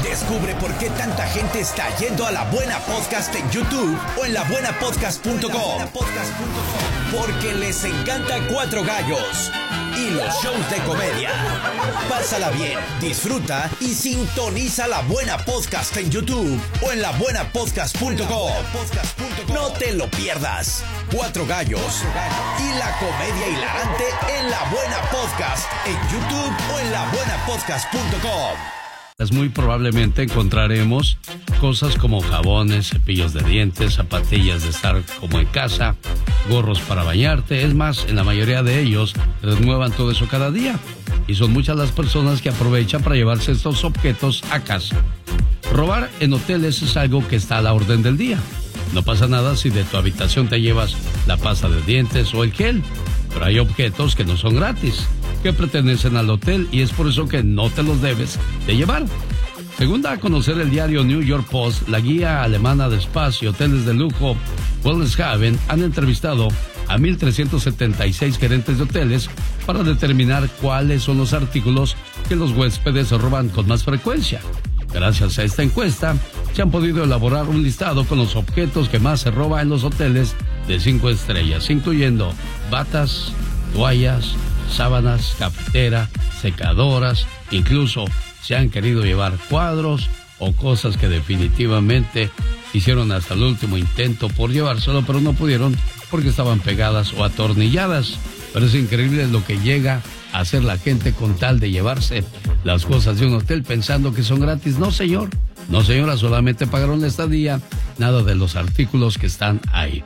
Descubre por qué tanta gente está yendo a La Buena Podcast en YouTube o en labuenapodcast.com. Porque les encanta Cuatro Gallos y los shows de comedia. Pásala bien, disfruta y sintoniza La Buena Podcast en YouTube o en labuenapodcast.com. No te lo pierdas. Cuatro Gallos y la comedia hilarante en La Buena Podcast en YouTube o en labuenapodcast.com. Muy probablemente encontraremos cosas como jabones, cepillos de dientes, zapatillas de estar como en casa, gorros para bañarte. Es más, en la mayoría de ellos renuevan todo eso cada día. Y son muchas las personas que aprovechan para llevarse estos objetos a casa. Robar en hoteles es algo que está a la orden del día. No pasa nada si de tu habitación te llevas la pasta de dientes o el gel. Pero hay objetos que no son gratis, que pertenecen al hotel y es por eso que no te los debes de llevar. Según da a conocer el diario New York Post, la guía alemana de spas y hoteles de lujo Wellnesshaven han entrevistado a 1,376 gerentes de hoteles para determinar cuáles son los artículos que los huéspedes roban con más frecuencia. Gracias a esta encuesta, se han podido elaborar un listado con los objetos que más se roban en los hoteles de 5 estrellas, incluyendo batas, toallas, sábanas, cafetera, secadoras, incluso se han querido llevar cuadros o cosas que definitivamente hicieron hasta el último intento por llevárselo, pero no pudieron porque estaban pegadas o atornilladas. Pero es increíble lo que llega a hacer la gente con tal de llevarse las cosas de un hotel pensando que son gratis. No, señor. No, señora, solamente pagaron la estadía, nada de los artículos que están ahí.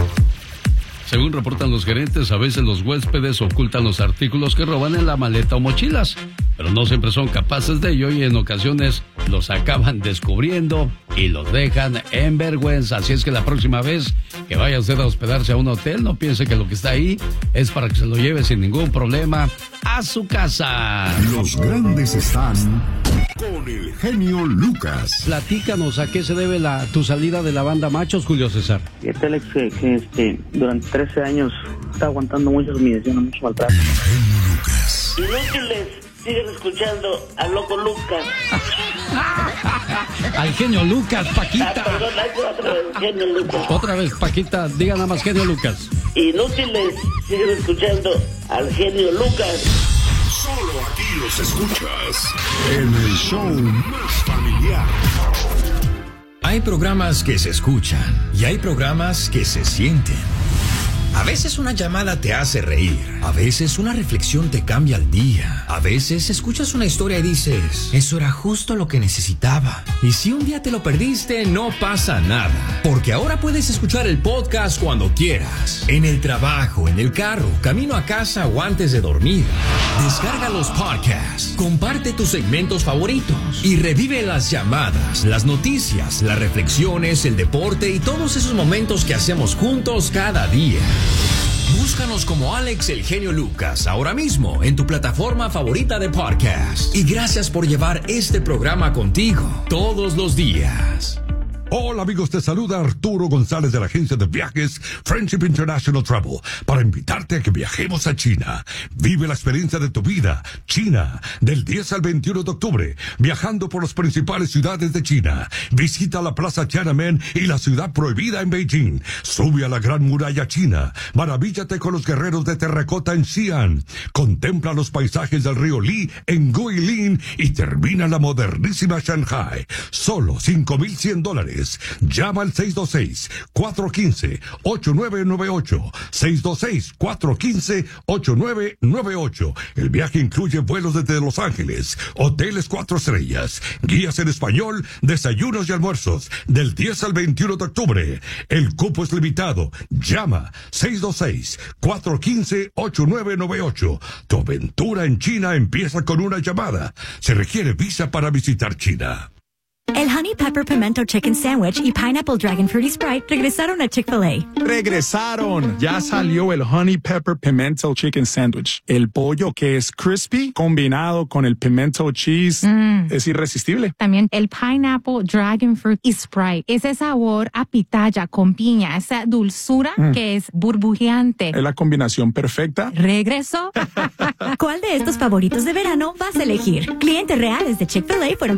Según reportan los gerentes, a veces los huéspedes ocultan los artículos que roban en la maleta o mochilas, pero no siempre son capaces de ello y en ocasiones los acaban descubriendo y los dejan en vergüenza. Así es que la próxima vez que vaya usted a hospedarse a un hotel, no piense que lo que está ahí es para que se lo lleve sin ningún problema a su casa. Los grandes están con el genio Lucas. Platícanos, ¿a qué se debe tu salida de la banda Machos, Julio César? Fíjate, Alex, que durante 13 años está aguantando muchas humillaciones, mucho maltrato. El genio Lucas. Inútiles, siguen escuchando al loco Lucas. Al genio Lucas, Paquita. Perdón, otra vez, genio Lucas. Otra vez, Paquita, diga nada más genio Lucas. Inútiles, siguen escuchando al genio Lucas. Solo aquí los escuchas en el show más familiar. Hay programas que se escuchan y hay programas que se sienten. A veces una llamada te hace reír, a veces una reflexión te cambia el día, a veces escuchas una historia y dices, eso era justo lo que necesitaba. Y si un día te lo perdiste, no pasa nada, porque ahora puedes escuchar el podcast cuando quieras, en el trabajo, en el carro, camino a casa o antes de dormir. Descarga los podcasts, comparte tus segmentos favoritos y revive las llamadas, las noticias, las reflexiones, el deporte y todos esos momentos que hacemos juntos cada día. Búscanos como Alex El Genio Lucas ahora mismo en tu plataforma favorita de podcast. Y gracias por llevar este programa contigo todos los días. Hola amigos, te saluda Arturo González de la agencia de viajes Friendship International Travel para invitarte a que viajemos a China. Vive la experiencia de tu vida. China, del 10 al 21 de octubre, viajando por las principales ciudades de China. Visita la Plaza Tiananmen y la ciudad prohibida en Beijing. Sube a la Gran Muralla China. Maravíllate con los guerreros de terracota en Xi'an. Contempla los paisajes del río Li en Guilin y termina la modernísima Shanghai. Solo $5,100. Llama al 626-415-8998. 626-415-8998. El viaje incluye vuelos desde Los Ángeles, hoteles 4 estrellas, guías en español, desayunos y almuerzos, del 10 al 21 de octubre. El cupo es limitado. Llama 626-415-8998. Tu aventura en China empieza con una llamada. Se requiere visa para visitar China. El Honey Pepper Pimento Chicken Sandwich y Pineapple Dragon Fruity Sprite regresaron a Chick-fil-A. ¡Regresaron! Ya salió el Honey Pepper Pimento Chicken Sandwich. El pollo que es crispy combinado con el pimento cheese es irresistible. También el Pineapple Dragon Fruit y Sprite. Ese sabor a pitaya con piña, esa dulzura que es burbujeante. Es la combinación perfecta. ¿Regresó? ¿Cuál de estos favoritos de verano vas a elegir? Clientes reales de Chick-fil-A fueron